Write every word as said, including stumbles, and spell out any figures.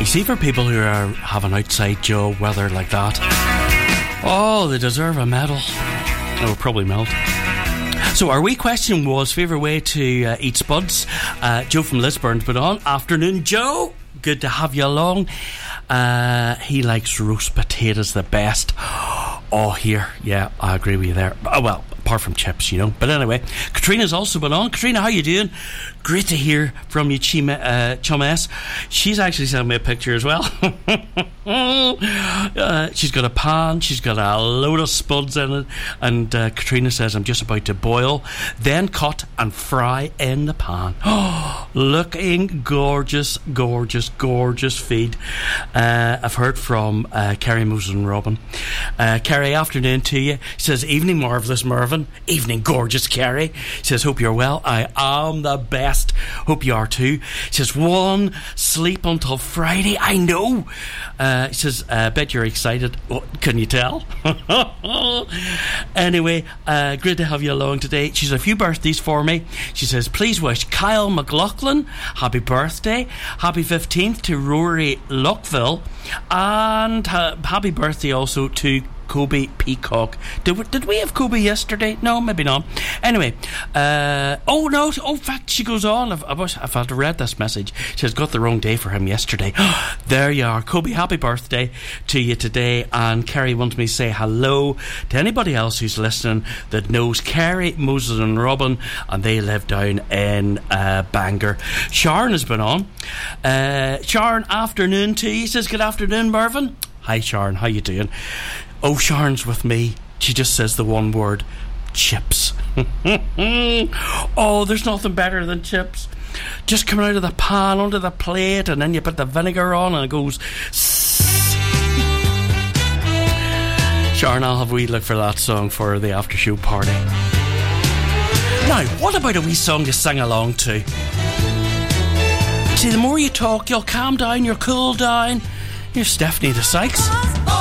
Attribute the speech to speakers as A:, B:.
A: You see, for people who are have an outside Joe weather like that, oh, they deserve a medal. They will probably melt. So our wee question was favourite way to uh, eat spuds. uh, Joe from Lisburn's been on. Afternoon, Joe, good to have you along. Uh, he likes roast potatoes the best. Oh, here, yeah, I agree with you there. Oh, well, apart from chips, you know. But anyway, Katrina's also been on. Katrina, how you doing? Great to hear from you, Chima, uh, Chum S. She's actually sent me a picture as well. uh, she's got a pan, she's got a load of spuds in it, and uh, Katrina says, I'm just about to boil, then cut and fry in the pan. Oh, looking gorgeous, gorgeous, gorgeous feed. Uh, I've heard from uh, Kerry, Moses and Robin. Uh, Kerry, afternoon to you. She says, evening, marvellous Mervyn. Evening, gorgeous Kerry. She says, hope you're well. I am the best. Hope you are too. She says, one, sleep until Friday. I know. Uh, she says, I uh, bet you're excited. Oh, can you tell? Anyway, uh, great to have you along today. She's a few birthdays for me. She says, please wish Kyle McLaughlin happy birthday. Happy fifteenth to Rory Lockville. And uh, happy birthday also to Kobe Peacock. Did we, did we have Kobe yesterday? No, maybe not. Anyway, uh, oh no, oh, in fact, she goes on. I've, I've, I've had to read this message. She has got the wrong day for him yesterday. There you are. Kobe, happy birthday to you today. And Kerry wants me to say hello to anybody else who's listening that knows Kerry, Moses and Robin, and they live down in uh, Bangor. Sharon has been on. Uh, Sharon, afternoon to you. He says, good afternoon, Mervyn. Hi, Sharon, how you doing? Oh, Sharon's with me. She just says the one word, chips. Oh, there's nothing better than chips. Just coming out of the pan onto the plate, and then you put the vinegar on and it goes sss. Sharon, I'll have a wee look for that song for the after show party. Now, what about a wee song to sing along to? See, the more you talk, you'll calm down, you'll cool down. Here's Stephanie the Sykes.